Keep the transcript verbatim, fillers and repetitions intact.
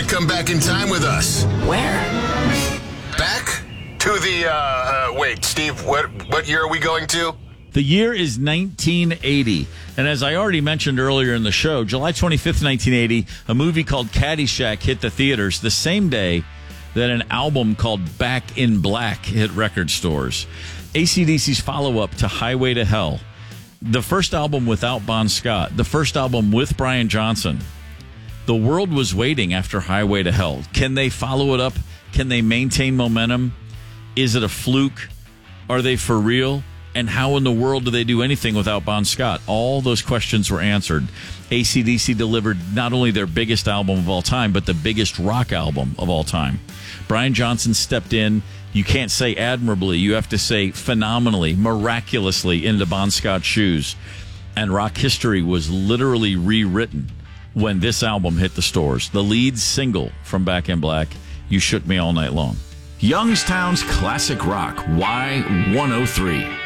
to come back in time with us. Where? Back to the, uh, uh, wait, Steve, what, what year are we going to? The year is nineteen eighty. And as I already mentioned earlier in the show, July twenty-fifth, nineteen eighty, a movie called Caddyshack hit the theaters the same day that an album called Back in Black hit record stores. A C D C's follow-up to Highway to Hell, the first album without Bon Scott, the first album with Brian Johnson. The world was waiting after Highway to Hell. Can they follow it up? Can they maintain momentum? Is it a fluke? Are they for real? And how in the world do they do anything without Bon Scott? All those questions were answered. A C D C delivered not only their biggest album of all time, but the biggest rock album of all time. Brian Johnson stepped in. You can't say admirably. You have to say phenomenally, miraculously into Bon Scott's shoes. And rock history was literally rewritten when this album hit the stores. The lead single from Back in Black, You Shook Me All Night Long. Youngstown's classic rock, Y one oh three.